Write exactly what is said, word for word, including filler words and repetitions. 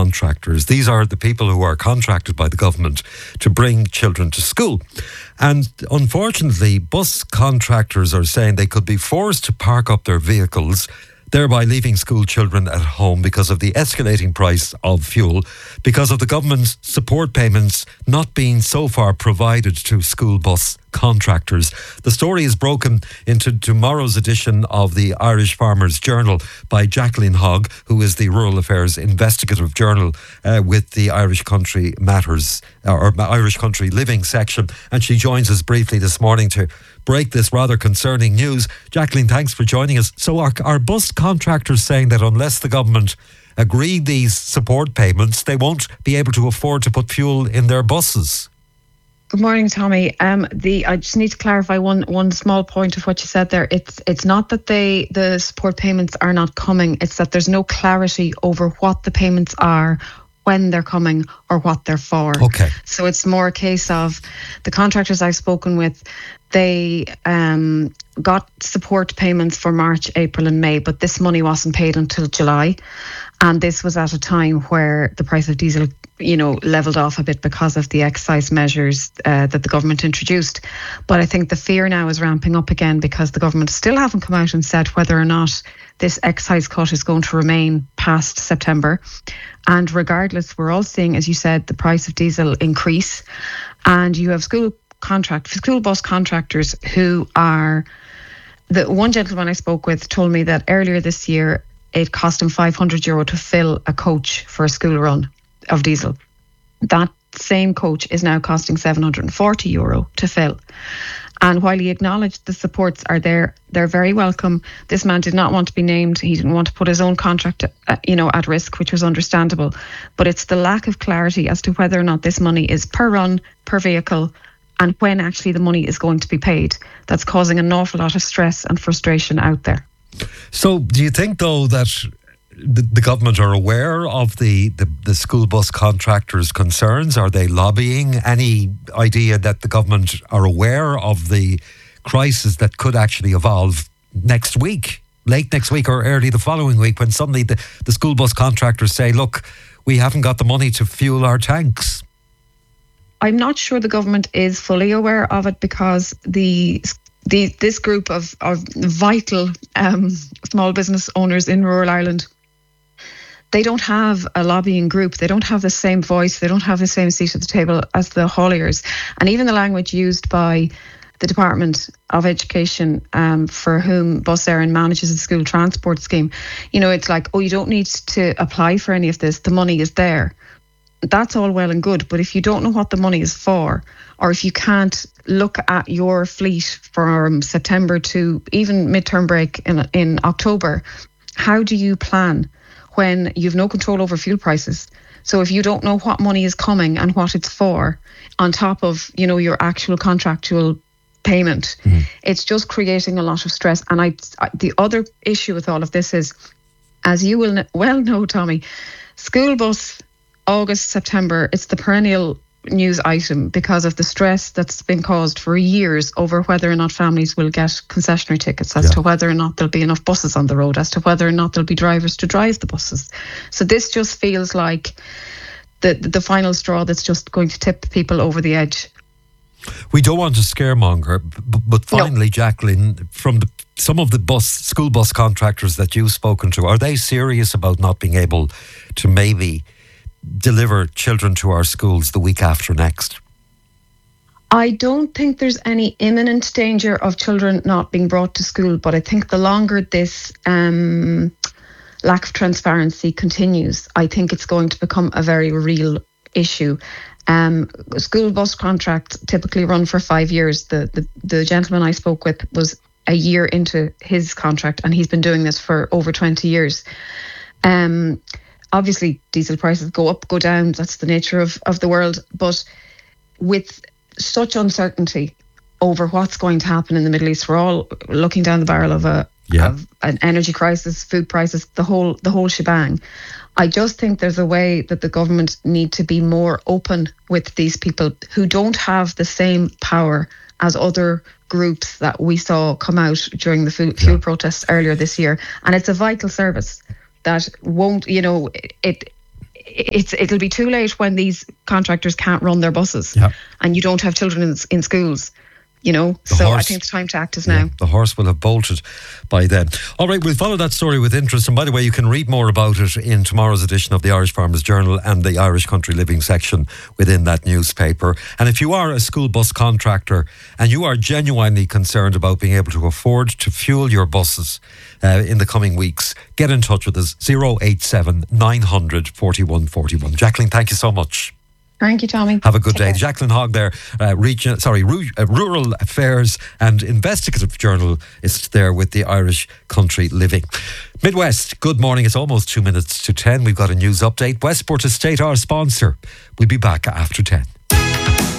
contractors. These are the people who are contracted by the government to bring children to school. And unfortunately, bus contractors are saying they could be forced to park up their vehicles, thereby leaving school children at home because of the escalating price of fuel, because of the government's support payments not being so far provided to school bus contractors. The story is broken into tomorrow's edition of the Irish Farmers Journal by Jacqueline Hogg, who is the Rural Affairs Investigative Journal uh, with the Irish Country Matters or Irish Country Living section, and she joins us briefly this morning to break this rather concerning news. Jacqueline, thanks for joining us. So are, are bus contractors saying that unless the government agree these support payments, they won't be able to afford to put fuel in their buses? Good morning, Tommy. Um, the I just need to clarify one one small point of what you said there. It's it's not that they the support payments are not coming. It's that there's no clarity over what the payments are, when they're coming, or what they're for. Okay. So it's more a case of the contractors I've spoken with, they um, got support payments for March, April and May, but this money wasn't paid until July. And this was at a time where the price of diesel, you know, levelled off a bit because of the excise measures uh, that the government introduced. But I think the fear now is ramping up again because the government still haven't come out and said whether or not this excise cut is going to remain past September. And regardless, we're all seeing, as you said, the price of diesel increase. And you have school contract, school bus contractors who are, the one gentleman I spoke with told me that earlier this year, it cost him five hundred euro to fill a coach for a school run of diesel. That same coach is now costing seven hundred forty euro to fill. And while he acknowledged the supports are there, they're very welcome. This man did not want to be named. He didn't want to put his own contract, uh, you know, at risk, which was understandable. But it's the lack of clarity as to whether or not this money is per run, per vehicle, and when actually the money is going to be paid. That's causing an awful lot of stress and frustration out there. So do you think, though, that the, the government are aware of the, the, the school bus contractors' concerns? Are they lobbying? Any idea that the government are aware of the crisis that could actually evolve next week, late next week or early the following week, when suddenly the, the school bus contractors say, look, we haven't got the money to fuel our tanks? I'm not sure the government is fully aware of it because the The, this group of, of vital um, small business owners in rural Ireland, they don't have a lobbying group. They don't have the same voice. They don't have the same seat at the table as the hauliers. And even the language used by the Department of Education, um, for whom Bus Éireann manages the school transport scheme, you know, it's like, oh, you don't need to apply for any of this. The money is there. That's all well and good. But if you don't know what the money is for, or if you can't look at your fleet from September to even midterm break in in October, how do you plan when you've no control over fuel prices? So if you don't know what money is coming and what it's for, on top of, you know, your actual contractual payment, mm. it's just creating a lot of stress. And I, the other issue with all of this is, as you will well know, Tommy, school bus, August, September, it's the perennial news item because of the stress that's been caused for years over whether or not families will get concessionary tickets, as yeah. to whether or not there'll be enough buses on the road, as to whether or not there'll be drivers to drive the buses. So this just feels like the the final straw that's just going to tip people over the edge. We don't want to scaremonger, but, but finally, no. Jacqueline, from the, some of the bus school bus contractors that you've spoken to, are they serious about not being able to maybe deliver children to our schools the week after next? I don't think there's any imminent danger of children not being brought to school, but I think the longer this um, lack of transparency continues, I think it's going to become a very real issue. Um, school bus contracts typically run for five years. The, the the gentleman I spoke with was a year into his contract, and he's been doing this for over twenty years. Um. Obviously, diesel prices go up, go down. That's the nature of, of the world. But with such uncertainty over what's going to happen in the Middle East, we're all looking down the barrel of a yeah. of an energy crisis, food prices, the whole the whole shebang. I just think there's a way that the government need to be more open with these people who don't have the same power as other groups that we saw come out during the fuel, fuel yeah. protests earlier this year. And it's a vital service that won't, you know, it it's it'll be too late when these contractors can't run their buses, yeah. and you don't have children in, in schools. You know, the so horse, I think the time to act is now. Yeah, the horse will have bolted by then. All right, we'll follow that story with interest. And by the way, you can read more about it in tomorrow's edition of the Irish Farmers Journal and the Irish Country Living section within that newspaper. And if you are a school bus contractor and you are genuinely concerned about being able to afford to fuel your buses uh, in the coming weeks, get in touch with us, zero eight seven nine hundred forty-one forty-one. Jacqueline, thank you so much. Thank you, Tommy. Have a good Take day. care. Jacqueline Hogg there, uh, region, sorry, Ru- uh, Rural Affairs and Investigative Journalist there with the Irish Country Living. Midwest, good morning. It's almost two minutes to ten. We've got a news update. Westport Estate, our sponsor. We'll be back after ten.